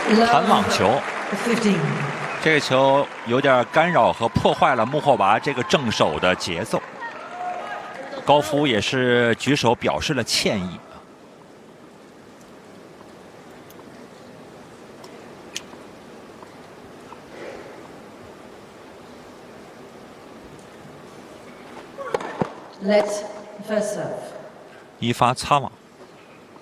弹网球。这个球有点干扰和破坏了穆霍娃这个正手的节奏。高夫也是举手表示了歉意。 Let first serve. 一发擦网。